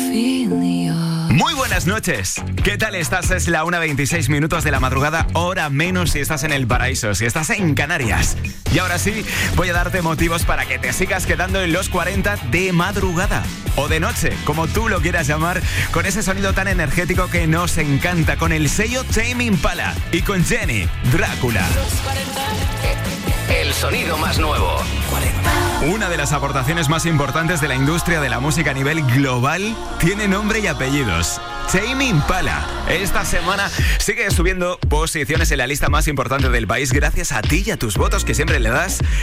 Muy buenas noches. ¿Qué tal estás? Es la 1:26 de la madrugada, hora menos si estás en el paraíso, si estás en Canarias. Y ahora sí, voy a darte motivos para que te sigas quedando en los 40 de madrugada. O de noche, como tú lo quieras llamar, con ese sonido tan energético que nos encanta, con el sello Tame Impala y con Jenny, Drácula. El sonido más nuevo. 40. Una de las aportaciones más importantes de la industria de la música a nivel global tiene nombre y apellidos. Tame Impala. Esta semana sigue subiendo posiciones en la lista más importante del país gracias a ti y a tus votos que siempre le das